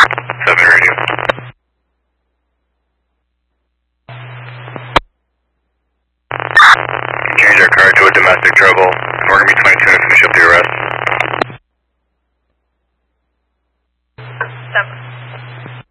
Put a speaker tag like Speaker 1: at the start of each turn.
Speaker 1: 7 radio. Change our car to a domestic trouble. We're going to be 22 to finish up the arrest.